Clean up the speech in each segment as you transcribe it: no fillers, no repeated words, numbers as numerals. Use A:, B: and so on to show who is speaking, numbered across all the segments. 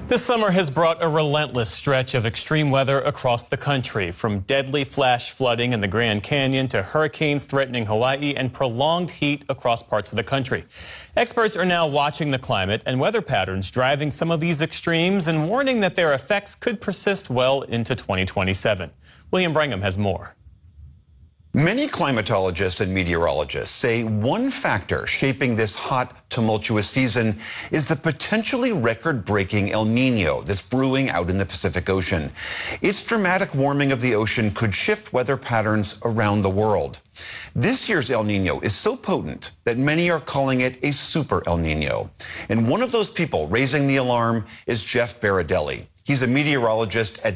A: This summer has brought a relentless stretch of extreme weather across the country, from deadly flash flooding in the Grand Canyon to hurricanes threatening Hawaii and prolonged heat across parts of the country. Experts are now watching the climate and weather patterns driving some of these extremes and warning that their effects could persist well into 2027. William Brangham has more.
B: Many climatologists and meteorologists say one factor shaping this hot, tumultuous season is the potentially record-breaking El Niño that's brewing out in the Pacific Ocean. Its dramatic warming of the ocean could shift weather patterns around the world. This year's El Niño is so potent that many are calling it a super El Niño. And one of those people raising the alarm is Jeff Berardelli. He's a meteorologist at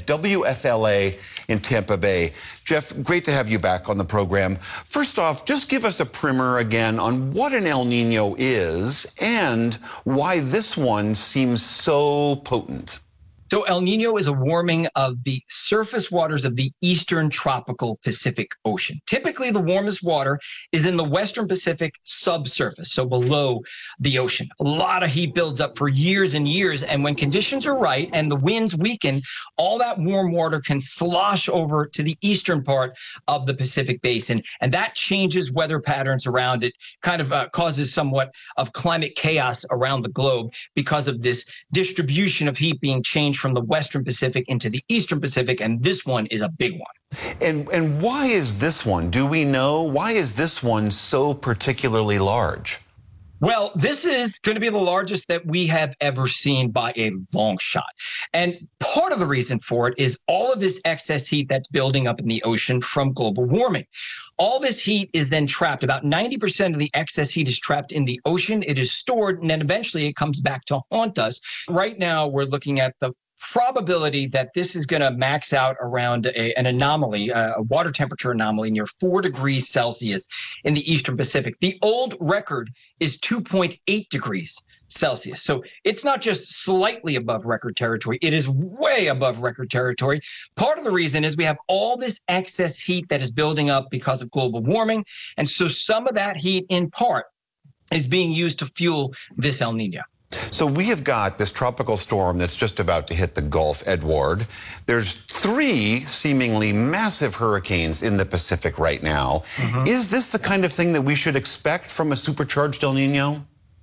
B: WFLA in Tampa Bay. Jeff, great to have you back on the program. First off, just give us a primer again on what an El Niño is and why this one seems so potent.
C: So El Niño is a warming of the surface waters of the eastern tropical Pacific Ocean. Typically, the warmest water is in the western Pacific subsurface, so below the ocean. A lot of heat builds up for years and years, and when conditions are right and the winds weaken, all that warm water can slosh over to the eastern part of the Pacific Basin, and that changes weather patterns around it, kind of causes somewhat of climate chaos around the globe because of this distribution of heat being changed from the western Pacific into the eastern Pacific, and this one is a big one.
B: And why is this one? Do we know? Why is this one so particularly large?
C: Well, this is going to be the largest that we have ever seen by a long shot. And part of the reason for it is all of this excess heat that's building up in the ocean from global warming. All this heat is then trapped. About 90% of the excess heat is trapped in the ocean. It is stored, and then eventually it comes back to haunt us. Right now, we're looking at the probability that this is going to max out around an anomaly, a water temperature anomaly near 4 degrees Celsius in the eastern Pacific. The old record is 2.8 degrees Celsius. So it's not just slightly above record territory. It is way above record territory. Part of the reason is we have all this excess heat that is building up because of global warming. And so some of that heat, in part, is being used to fuel this El Niño.
B: So we have got this tropical storm that's just about to hit the Gulf, Edward. There's 3 seemingly massive hurricanes in the Pacific right now. Is this the kind of thing that we should expect from a supercharged El Niño?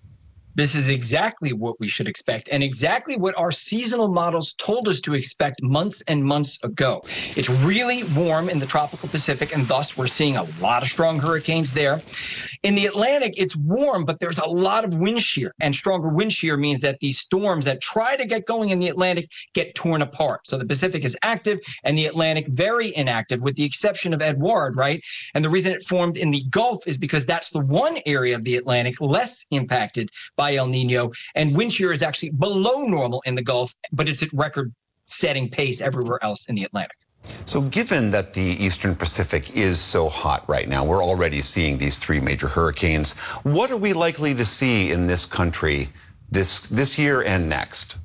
C: This is exactly what we should expect and exactly what our seasonal models told us to expect months and months ago. It's really warm in the tropical Pacific, and thus we're seeing a lot of strong hurricanes there. In the Atlantic, it's warm, but there's a lot of wind shear, and stronger wind shear means that these storms that try to get going in the Atlantic get torn apart. So the Pacific is active and the Atlantic very inactive, with the exception of Edward, right? And the reason it formed in the Gulf is because that's the one area of the Atlantic less impacted by El Niño, and wind shear is actually below normal in the Gulf, but it's at record-setting pace everywhere else in the Atlantic.
B: So given that the eastern Pacific is so hot right now, we're already seeing these 3 major hurricanes. What are we likely to see in this country this year and next?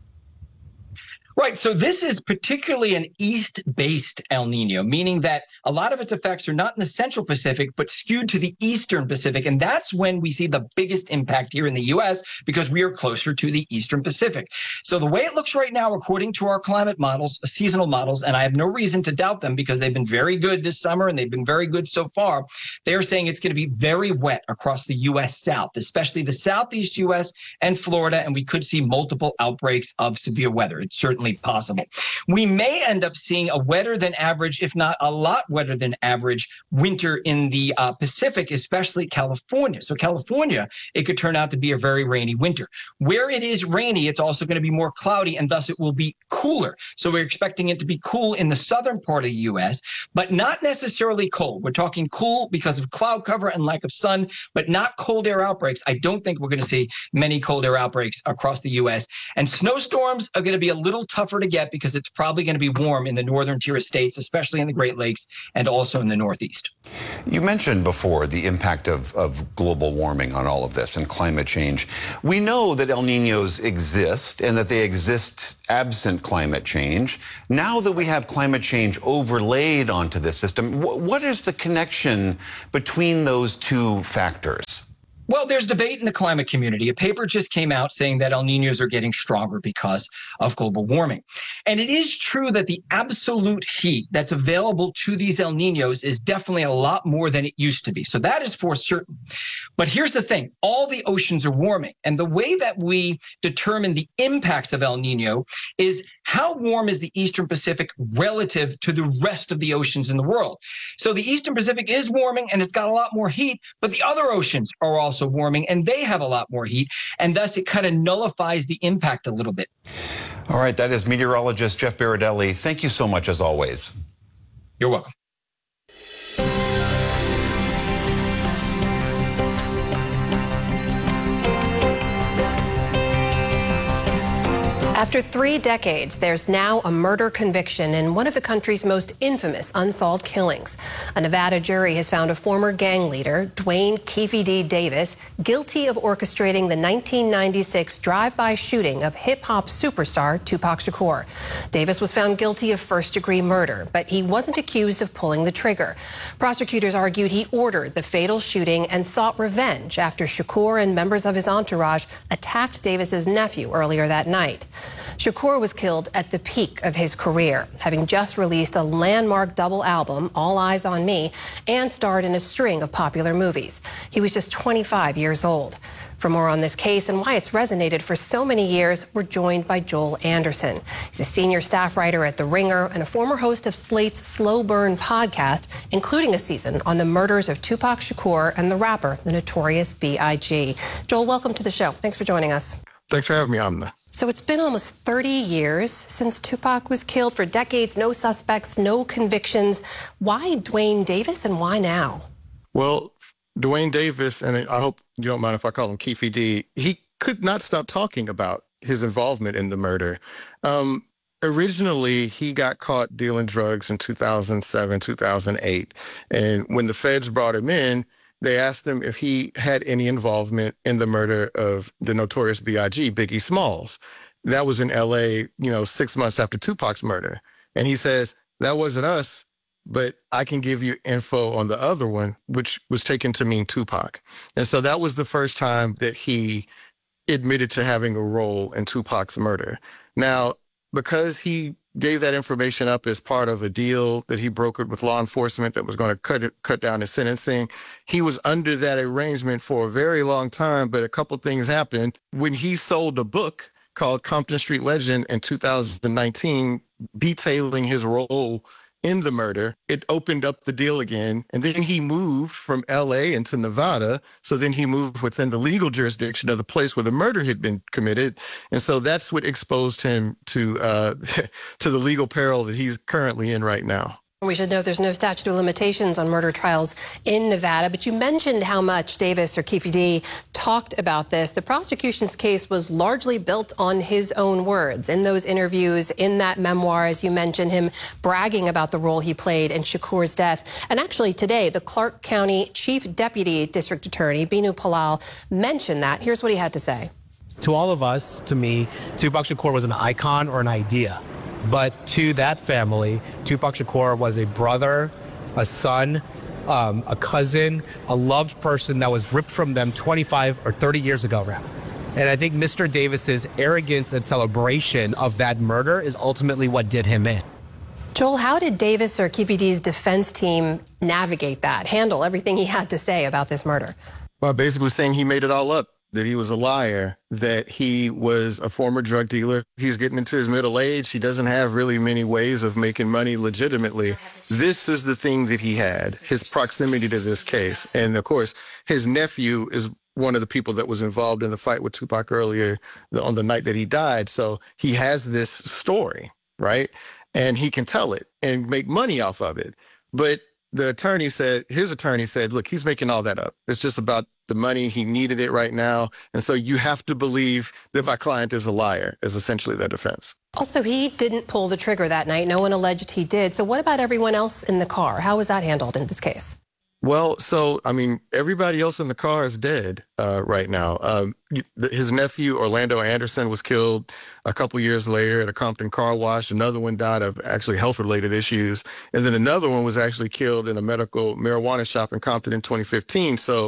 C: Right. So this is particularly an east-based El Niño, meaning that a lot of its effects are not in the central Pacific, but skewed to the eastern Pacific. And that's when we see the biggest impact here in the U.S. because we are closer to the eastern Pacific. So the way it looks right now, according to our climate models, seasonal models, and I have no reason to doubt them because they've been very good this summer and they've been very good so far, they are saying it's going to be very wet across the U.S. South, especially the southeast U.S. and Florida, and we could see multiple outbreaks of severe weather. It's certainly possible. We may end up seeing a wetter than average, if not a lot wetter than average, winter in the Pacific, especially California. So California, it could turn out to be a very rainy winter. Where it is rainy, it's also going to be more cloudy, and thus it will be cooler. So we're expecting it to be cool in the southern part of the U.S., but not necessarily cold. We're talking cool because of cloud cover and lack of sun, but not cold air outbreaks. I don't think we're going to see many cold air outbreaks across the U.S. And snowstorms are going to be a little tougher to get because it's probably going to be warm in the northern tier of states, especially in the Great Lakes and also in the Northeast.
B: You mentioned before the impact of global warming on all of this and climate change. We know that El Niños exist and that they exist absent climate change. Now that we have climate change overlaid onto this system, what is the connection between those 2 factors?
C: Well, there's debate in the climate community. A paper just came out saying that El Niños are getting stronger because of global warming. And it is true that the absolute heat that's available to these El Niños is definitely a lot more than it used to be. So that is for certain. But here's the thing. All the oceans are warming. And the way that we determine the impacts of El Niño is how warm is the Eastern Pacific relative to the rest of the oceans in the world. So the Eastern Pacific is warming and it's got a lot more heat, but the other oceans are also warming and they have a lot more heat, and thus it kind of nullifies the impact a little bit.
B: All right, that is meteorologist Jeff Berardelli. Thank you so much as always.
C: You're welcome.
D: After 3 decades, there's now a murder conviction in one of the country's most infamous unsolved killings. A Nevada jury has found a former gang leader, Duane Keffe D. Davis, guilty of orchestrating the 1996 drive-by shooting of hip-hop superstar Tupac Shakur. Davis was found guilty of first-degree murder, but he wasn't accused of pulling the trigger. Prosecutors argued he ordered the fatal shooting and sought revenge after Shakur and members of his entourage attacked Davis's nephew earlier that night. Shakur was killed at the peak of his career, having just released a landmark double album, All Eyes on Me, and starred in a string of popular movies. He was just 25 years old. For more on this case and why it's resonated for so many years, we're joined by Joel Anderson. He's a senior staff writer at The Ringer and a former host of Slate's Slow Burn podcast, including a season on the murders of Tupac Shakur and the rapper, the Notorious B.I.G. Joel, welcome to the show. Thanks for joining us.
E: Thanks for having me, Amna.
D: So it's been almost 30 years since Tupac was killed. For decades, no suspects, no convictions. Why Duane Davis and why now?
E: Well, Duane Davis, and I hope you don't mind if I call him Keffe D, he could not stop talking about his involvement in the murder. Originally, he got caught dealing drugs in 2007, 2008. And when the feds brought him in, they asked him if he had any involvement in the murder of the Notorious B.I.G., Biggie Smalls. That was in L.A., 6 months after Tupac's murder. And he says, that wasn't us, but I can give you info on the other one, which was taken to mean Tupac. And so that was the first time that he admitted to having a role in Tupac's murder. Now, because he gave that information up as part of a deal that he brokered with law enforcement that was going to cut down his sentencing, he was under that arrangement for a very long time, but a couple things happened. When he sold a book called Compton Street Legend in 2019, detailing his role in the murder, it opened up the deal again. And then he moved from LA into Nevada. So then he moved within the legal jurisdiction of the place where the murder had been committed. And so that's what exposed him to to the legal peril that he's currently in right now.
D: We should note there's no statute of limitations on murder trials in Nevada, but you mentioned how much Davis or Keffe D talked about this. The prosecution's case was largely built on his own words. In those interviews, in that memoir, as you mentioned, him bragging about the role he played in Shakur's death. And actually today, the Clark County Chief Deputy District Attorney, Binu Palal, mentioned that. Here's what he had to say.
F: To all of us, to me, Tupac Shakur was an icon or an idea. But to that family, Tupac Shakur was a brother, a son, a cousin, a loved person that was ripped from them 25 or 30 years ago now. And I think Mr. Davis's arrogance and celebration of that murder is ultimately what did him in.
D: Joel, how did Davis or Keffe D's defense team navigate that, handle everything he had to say about this murder?
E: Well, basically saying he made it all up, that he was a liar, that he was a former drug dealer. He's getting into his middle age. He doesn't have really many ways of making money legitimately. This is the thing that he had, his proximity to this case. And of course, his nephew is one of the people that was involved in the fight with Tupac earlier on the night that he died. So he has this story, right? And he can tell it and make money off of it. But his attorney said, look, he's making all that up. It's just about the money. He needed it right now. And so you have to believe that my client is a liar, is essentially their defense.
D: Also, he didn't pull the trigger that night. No one alleged he did. So what about everyone else in the car? How was that handled in this case?
E: Well, so, everybody else in the car is dead right now. His nephew, Orlando Anderson, was killed a couple years later at a Compton car wash. Another one died of actually health-related issues. And then another one was actually killed in a medical marijuana shop in Compton in 2015. So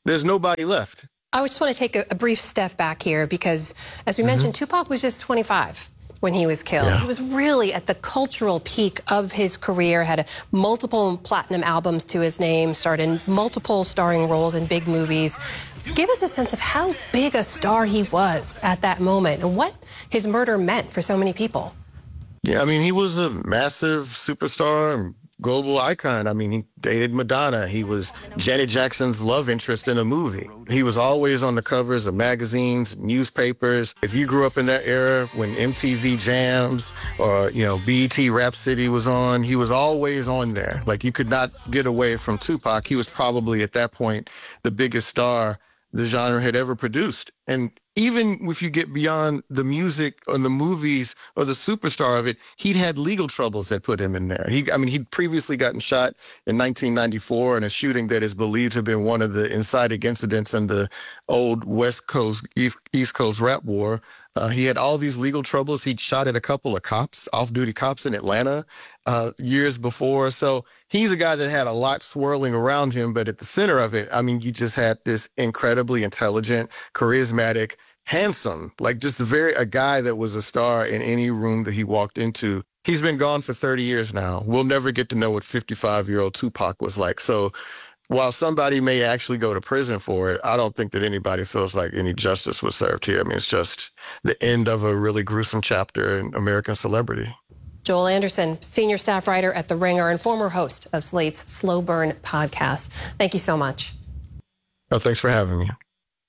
E: There's nobody left.
D: I just want to take a brief step back here because, as we mentioned, Tupac was just 25 when he was killed.
E: Yeah.
D: He was really at the cultural peak of his career, had multiple platinum albums to his name, starred in multiple starring roles in big movies. Give us a sense of how big a star he was at that moment and what his murder meant for so many people.
E: Yeah, I mean, he was a massive superstar and global icon. I mean, he dated Madonna. He was Janet Jackson's love interest in a movie. He was always on the covers of magazines, newspapers. If you grew up in that era when MTV Jams or, BET Rap City was on, he was always on there. Like, you could not get away from Tupac. He was probably, at that point, the biggest star the genre had ever produced. And even if you get beyond the music or the movies or the superstar of it, he'd had legal troubles that put him in there. He'd previously gotten shot in 1994 in a shooting that is believed to have been one of the inciting incidents in the old West Coast, East Coast rap war. He had all these legal troubles. He'd shot at a couple of cops, off-duty cops in Atlanta years before. So he's a guy that had a lot swirling around him, but at the center of it, you just had this incredibly intelligent, charismatic, handsome, like just a guy that was a star in any room that he walked into. He's been gone for 30 years now. We'll never get to know what 55-year-old Tupac was like. So while somebody may actually go to prison for it, I don't think that anybody feels like any justice was served here. It's just the end of a really gruesome chapter in American celebrity.
D: Joel Anderson, senior staff writer at The Ringer and former host of Slate's Slow Burn podcast. Thank you so much.
E: Oh, thanks for having me.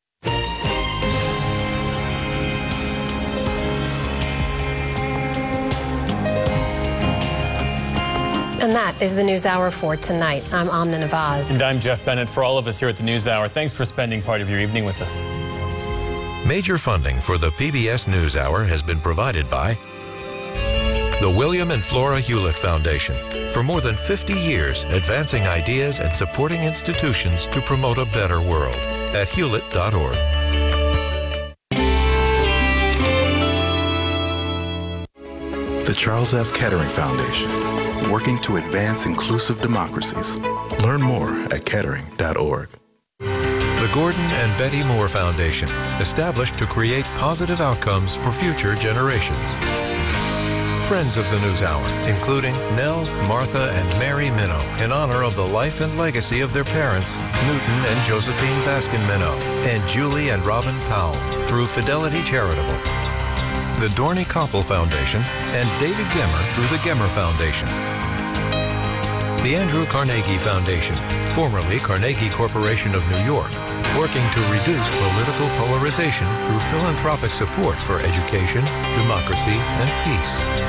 D: And that is the NewsHour for tonight. I'm Amna Nawaz.
A: And I'm Jeff Bennett. For all of us here at the NewsHour, thanks for spending part of your evening with us.
G: Major funding for the PBS NewsHour has been provided by the William and Flora Hewlett Foundation. For more than 50 years, advancing ideas and supporting institutions to promote a better world at hewlett.org.
H: The Charles F. Kettering Foundation, working to advance inclusive democracies. Learn more at kettering.org.
G: The Gordon and Betty Moore Foundation, established to create positive outcomes for future generations. Friends of the NewsHour, including Nell, Martha, and Mary Minow, in honor of the life and legacy of their parents, Newton and Josephine Baskin Minow, and Julie and Robin Powell, through Fidelity Charitable. The Dorney Koppel Foundation, and David Gemmer through the Gemmer Foundation. The Andrew Carnegie Foundation, formerly Carnegie Corporation of New York, working to reduce political polarization through philanthropic support for education, democracy, and peace.